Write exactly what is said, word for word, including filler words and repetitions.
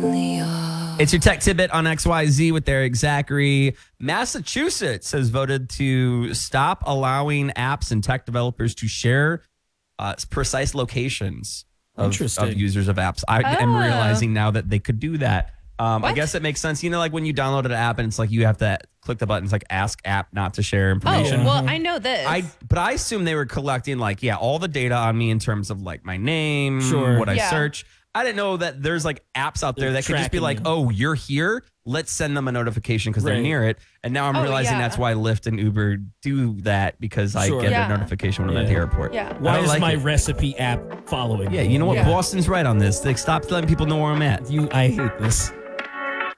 It's your tech tidbit on X Y Z with Eric Zachary. Massachusetts has voted to stop allowing apps and tech developers to share uh, precise locations of, of users of apps. I oh. am realizing now that they could do that. Um, I guess it makes sense. You know, like when you download an app and it's like you have to click the buttons like ask app not to share information. Oh, well, I know this. I But I assume they were collecting like, yeah, all the data on me in terms of like my name, sure. what I yeah. search. I didn't know that there's like apps out there they're that could just be like, you. oh, you're here. Let's send them a notification because right. they're near it. And now I'm oh, realizing yeah. that's why Lyft and Uber do that because sure. I get yeah. a notification when yeah. I'm at the airport. Yeah. Why is like my it. recipe app following? Yeah, you know what? Yeah. Boston's right on this. They stopped letting people know where I'm at. You, I hate this.